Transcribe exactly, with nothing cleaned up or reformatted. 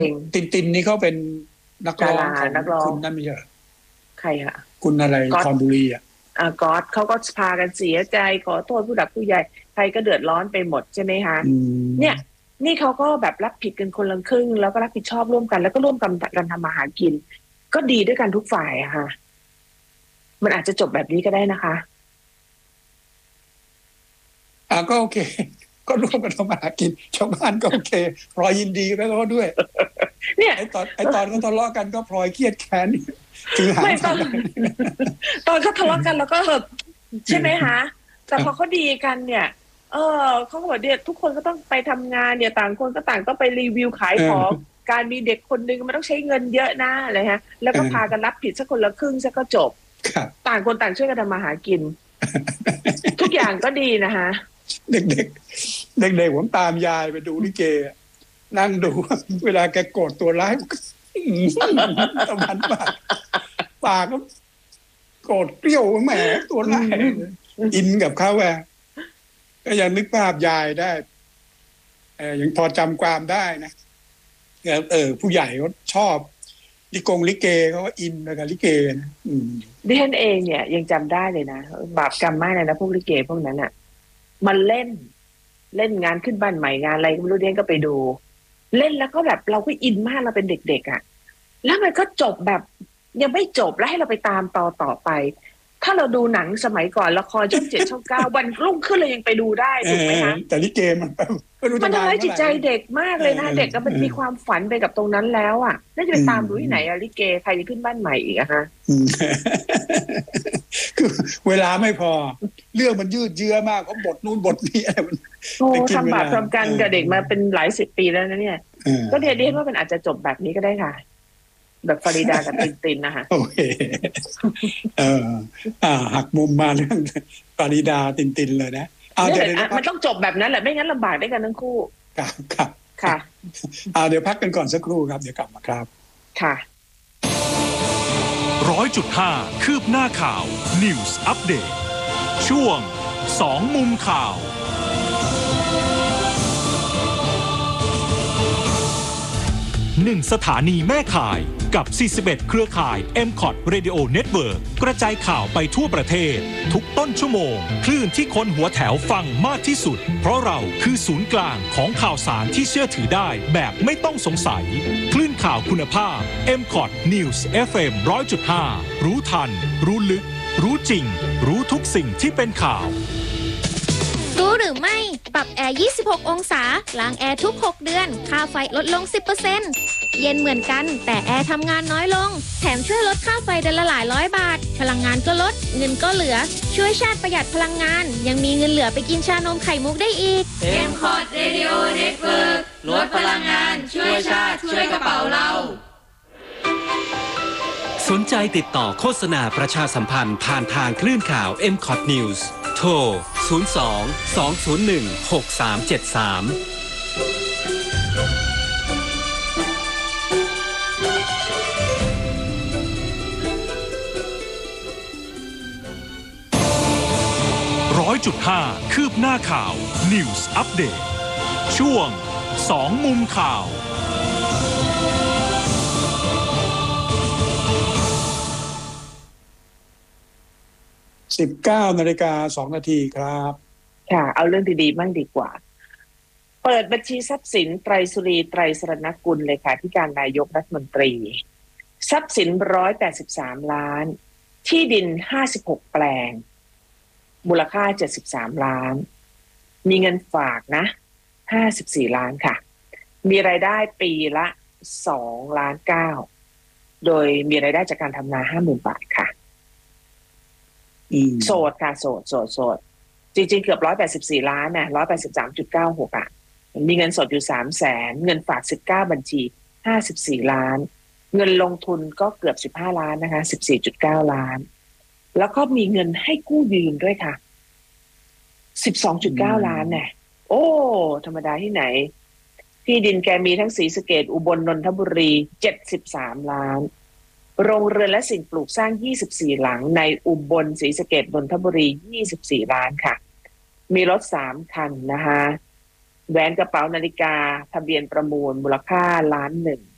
ตินตินนี่เขาเป็นนักร้องดาราของนักร้องคุณนั่นไม่ใช่เหรอใครอะคุณอะไรก๊อตคอนบุรีอ่ะอ่ากอดเขาก็พากันเสียใจขอโทษผู้หลักผู้ใหญ่ใครก็เดือดร้อนไปหมดใช่ไหมคะอืมเนี่ยนี่เขาก็แบบรับผิดกันคนละครึ่งแล้วก็รับผิดชอบร่วมกัน แล้วก็ร่วมกันกันทำมาหากิน ก็ดีด้วยกันทุกฝ่ายอะค่ะ มันอาจจะจบแบบนี้ก็ได้นะคะอ่าก็โอเค ก็ร่วมกันทำมาหากินชาวบ้านก็โอเคพลอยยินดีกับเขาด้วยเนี่ยไอ้ตอนไอ้ตอนเขาทะเลาะกันก็พลอยเครียดแค้นถึงหาไม่ตอนทางตอนเขาทะเลาะกันแล้วก็แบบใช่ไหมคะแต่พอเขาดีกันเนี่ย เออเขาก็บอกเดี๋ยวทุกคนก็ต้องไปทำงานเนี่ยต่างคนก็ต่างต้องไปรีวิวขายของการมีเด็กคนนึงมันต้องใช้เงินเยอะนะอะไรฮะแล้วก็พากันรับผิดสักคนละครึ่งสักก็จบครับต่างคนต่างช่วยกันทำมาหากิน ทุกอย่างก็ดีนะคะเด็กๆเด็กๆผมตามยายไปดูลิเกอะนั่งดู เวลาแกโกรธตัวร้ายตะวันปากปากก็โกรธเปรี้ยวแหมตัวร้ายอินกับเขาแหวก็ยังนึกภาพยายได้เออยังพอจำความได้นะเออผู้ใหญ่เขาชอบลิกงลิเกเขาก็อินกับลิเกนะอืมดิฉันเองเนี่ยยังจำได้เลยนะบาปกรรมมากเลยนะพวกลิเกพวกนั้นอ่ะมันเล่นเล่นงานขึ้นบ้านใหม่งานอะไรก็ไม่รู้ดิฉันก็ไปดู เล่นแล้วก็แบบเราก็อินมากเราเป็นเด็กๆอ่ะแล้วมันก็จบแบบยังไม่จบแล้วให้เราไปตามต่อต่อไป ถ้าเราดูหนังสมัยก่อนละครช่องเจ็ดช่องเก้าวันรุ่งขึ้นเรายังไปดูได้ถูกไหมคะเออแต่ลิเกมันไม่รู้จะมันทำให้จิตใจนานเมื่อไหร่เด็กมากเลยนะเออเด็กก็มันเออมีความฝันไปกับตรงนั้นแล้วอ่ะแล้วจะไปอืมตามดูที่ไหนอะลิเกใครจะขึ้นบ้านใหม่อีกอะฮะอืม คือเวลาไม่พอ เรื่องมันยืดเยื้อมากเพราะบทนู่นบทนี้อะไรมันโอ้ไปกินเวลาทำบาปทำกรรมกับเด็กมาเป็นหลายสิบปีแล้วนะเนี่ยเออก็เดี๋ยวดิฉันว่ามันอาจจะจบแบบนี้ก็ได้ค่ะ แบบฟาริดากับตินตินนะคะโอเค เออ อ่า หักมุมมาเรื่องปาริดาตินตินเลยนะเอาเนี่ยเดี๋ยวแหละเดี๋ยวอ่ะพัมักนต้องจบแบบนั้นแหละไม่งั้นลำบากด้วยกันทั้งคู่ครับครับค่ะเอาเดี๋ยวพักกันก่อนสักครู่ครับเดี๋ยวกลับมาครับค่ะร้อยจุดห้าคืบหน้าข่าว News Update ช่วงสองมุมข่าวหนึ่งสถานีแม่ข่ายกับสี่สิบเอ็ดเครือข่าย เอ็ม คอท Radio Network กระจายข่าวไปทั่วประเทศ ทุกต้นชั่วโมง คลื่นที่คนหัวแถวฟังมากที่สุด เพราะเราคือศูนย์กลางของข่าวสารที่เชื่อถือได้แบบไม่ต้องสงสัย คลื่นข่าวคุณภาพ เอ็ม คอท News เอฟ เอ็ม หนึ่งร้อยจุดห้า รู้ทัน รู้ลึก รู้จริง รู้ทุกสิ่งที่เป็นข่าวรู้หรือไม่ ปรับแอร์ ยี่สิบหก องศา ล้างแอร์ทุก หก เดือน ค่าไฟลดลง สิบเปอร์เซ็นต์ เย็นเหมือนกัน แต่แอร์ทำงานน้อยลง แถมช่วยลดค่าไฟเดือนละหลายร้อยบาท พลังงานก็ลด เงินก็เหลือ ช่วยชาติประหยัดพลังงาน ยังมีเงินเหลือไปกินชานมไข่มุกได้อีกเอ็ม คอท Radio Network ลดพลังงานช่วยชาติช่วยกระเป๋าเราสนใจติดต่อโฆษณาประชาสัมพันธ์ผ่านทางคลื่นข่าว เอ็ม คอท News โทร ศูนย์ สอง สอง ศูนย์ หนึ่ง หก สาม เจ็ด สามร้อยจุดห้าคืบหน้าข่าว News Update ช่วงสองมุมข่าวสิบเก้านาฬิกาสองนาทีครับค่ะ เอาเรื่องดีๆบ้างดีกว่า เปิดบัญชีทรัพย์สินไตรสุรีไตรสรณกุลเลยค่ะที่การนายกรัฐมนตรี ทรัพย์สินหนึ่งร้อยแปดสิบสามล้าน ที่ดินห้าสิบหกแปลง มูลค่าเจ็ดสิบสามล้าน มีเงินฝากนะห้าสิบสี่ล้านค่ะ มีรายได้ปีละสองล้านเก้าโดยมีรายได้จากการทำนาห้าหมื่นบาทค่ะอืมโสดค่ะโสดโสดโสดจริงๆเกือบร้อยแปดสิบสี่ล้านนะร้อยแปดสิบสามจุดเก้าหกอ่ะมีเงินสดอยู่สามแสนเงินฝากสิบเก้าบัญชีห้าสิบสี่ล้าน เงินลงทุนก็เกือบสิบห้าล้านนะคะสิบสี่จุดเก้าล้าน แล้วก็มีเงินให้กู้ยืมด้วยค่ะสิบสองจุดเก้าล้านเนี่ยโอ้ธรรมดาที่ไหน ที่ดินแกมีทั้งศรีสะเกษอุบลนนทบุรีเจ็ดสิบสามล้านโรงเรือนและสิ่งปลูกสร้างยี่สิบสี่หลังในอุบลศรีสะเกษนนทบุรียี่สิบสี่ล้านค่ะมีรถสามคันนะคะแหวนกระเป๋านาฬิกาทะเบียนประมูลมูลค่าล้านหนึ่ง